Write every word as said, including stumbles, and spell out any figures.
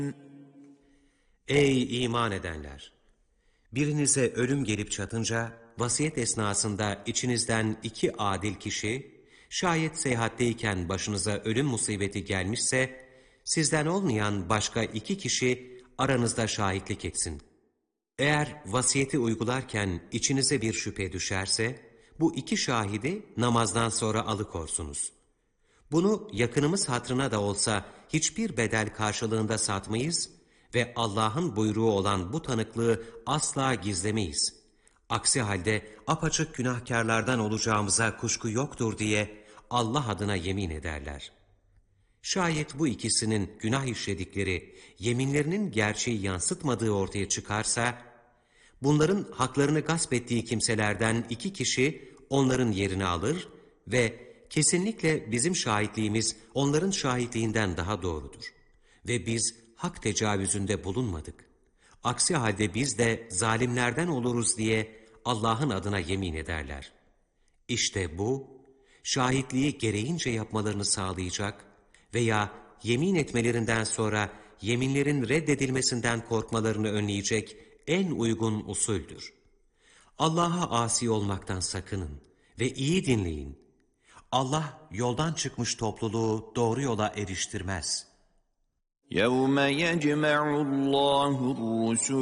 Ey iman edenler! Birinize ölüm gelip çatınca, vasiyet esnasında içinizden iki adil kişi, şayet seyahatteyken başınıza ölüm musibeti gelmişse, sizden olmayan başka iki kişi aranızda şahitlik etsin. Eğer vasiyeti uygularken içinize bir şüphe düşerse, bu iki şahidi namazdan sonra alıkorsunuz. Bunu yakınımız hatırına da olsa hiçbir bedel karşılığında satmayız ve Allah'ın buyruğu olan bu tanıklığı asla gizlemeyiz. Aksi halde apaçık günahkarlardan olacağımıza kuşku yoktur diye Allah adına yemin ederler. Şayet bu ikisinin günah işledikleri, yeminlerinin gerçeği yansıtmadığı ortaya çıkarsa, bunların haklarını gasp ettiği kimselerden iki kişi onların yerini alır ve kesinlikle bizim şahitliğimiz onların şahitliğinden daha doğrudur. Ve biz hak tecavüzünde bulunmadık. Aksi halde biz de zalimlerden oluruz diye Allah'ın adına yemin ederler. İşte bu, şahitliği gereğince yapmalarını sağlayacak veya yemin etmelerinden sonra yeminlerin reddedilmesinden korkmalarını önleyecek en uygun usuldür. Allah'a asi olmaktan sakının ve iyi dinleyin. Allah yoldan çıkmış topluluğu doğru yola eriştirmez. يَوْمَ يَجْمَعُ اللّٰهُ الرُّسُلَ